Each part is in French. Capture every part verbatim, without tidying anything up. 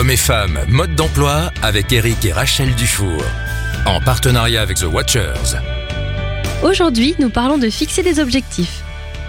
Hommes et femmes, mode d'emploi avec Eric et Rachel Dufour. En partenariat avec The Watchers. Aujourd'hui, nous parlons de fixer des objectifs.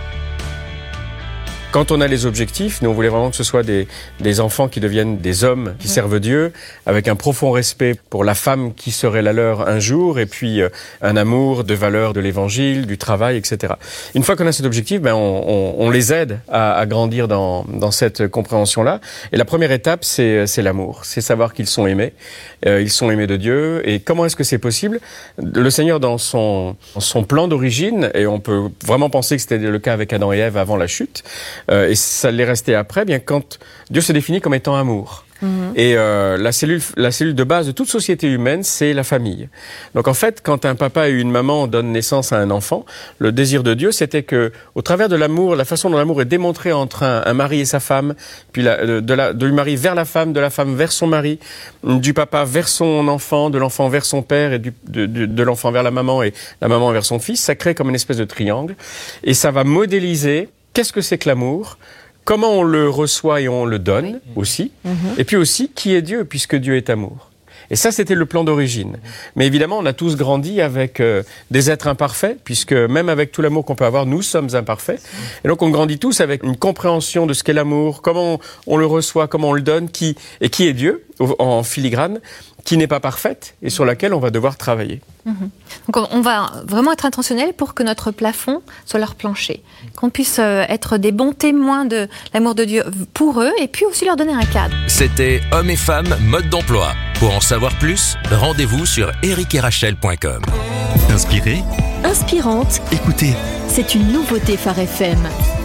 Quand on a les objectifs, nous on voulait vraiment que ce soit des, des enfants qui deviennent des hommes qui servent Dieu, avec un profond respect pour la femme qui serait la leur un jour, et puis euh, un amour de valeurs de l'évangile, du travail, et cetera. Une fois qu'on a cet objectif, ben on, on, on les aide à, à grandir dans, dans cette compréhension-là. Et la première étape, c'est, c'est l'amour, c'est savoir qu'ils sont aimés, euh, ils sont aimés de Dieu. Et comment est-ce que c'est possible ? Le Seigneur, dans son, son plan d'origine, et on peut vraiment penser que c'était le cas avec Adam et Ève avant la chute, Euh, et ça l'est resté après, bien quand Dieu se définit comme étant amour. Mmh. Et euh, la cellule, la cellule de base de toute société humaine, c'est la famille. Donc en fait, quand un papa et une maman donnent naissance à un enfant, le désir de Dieu, c'était que, au travers de l'amour, la façon dont l'amour est démontré entre un, un mari et sa femme, puis la, de, la, de du mari vers la femme, de la femme vers son mari, du papa vers son enfant, de l'enfant vers son père, et du, de, de, de l'enfant vers la maman et la maman vers son fils, ça crée comme une espèce de triangle. Et ça va modéliser qu'est-ce que c'est que l'amour ? Comment on le reçoit et on le donne aussi. Mm-hmm. Et puis aussi, qui est Dieu, puisque Dieu est amour. Et ça, c'était le plan d'origine. Mais évidemment, on a tous grandi avec euh, des êtres imparfaits, puisque même avec tout l'amour qu'on peut avoir, nous sommes imparfaits. Et donc, on grandit tous avec une compréhension de ce qu'est l'amour, comment on, on le reçoit, comment on le donne, qui, et qui est Dieu, en filigrane, qui n'est pas parfaite et sur laquelle on va devoir travailler. Mmh. Donc on va vraiment être intentionnel pour que notre plafond soit leur plancher, qu'on puisse être des bons témoins de l'amour de Dieu pour eux et puis aussi leur donner un cadre. C'était Hommes et femmes, mode d'emploi. Pour en savoir plus, rendez-vous sur eric et rachel point com. Inspirée, Inspirante, écoutez, c'est une nouveauté Phare F M.